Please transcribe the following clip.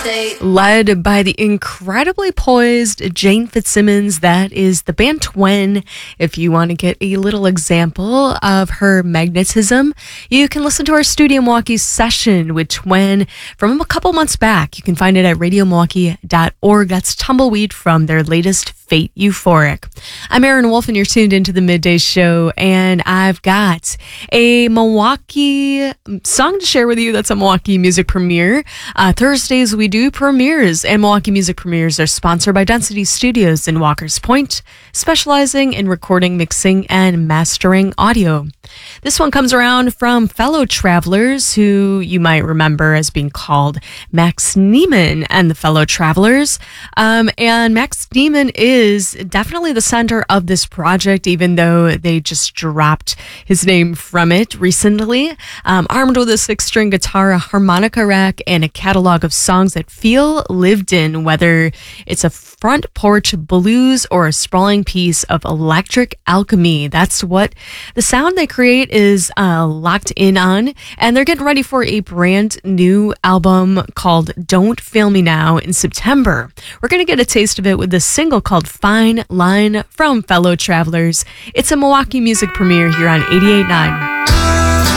Led by the incredibly poised Jane Fitzsimmons, that is the band Twen. If you want to get a little example of her magnetism, you can listen to our Studio Milwaukee session with Twen from a couple months back. You can find it at radiomilwaukee.org. That's Tumbleweed from their latest Fate Euphoric. I'm Erin Wolf, and you're tuned into the Midday Show, and I've got a Milwaukee song to share with you. That's a Milwaukee music premiere. Thursdays we do premieres, and Milwaukee music premieres are sponsored by Density Studios in Walker's Point, specializing in recording, mixing, and mastering audio. This one comes around from Fellow Travelers, who you might remember as being called Max Niemann and the Fellow Travelers. And Max Niemann is definitely the center of this project, even though they just dropped his name from it recently. Armed with a 6-string guitar, a harmonica rack, and a catalog of songs that feel lived in, whether it's a front porch blues or a sprawling piece of electric alchemy. That's what the sound they create is locked in on, and they're getting ready for a brand new album called Don't Fail Me Now in September. We're going to get a taste of it with this single called Fine Line from Fellow Travelers. It's a Milwaukee music premiere here on 88.9.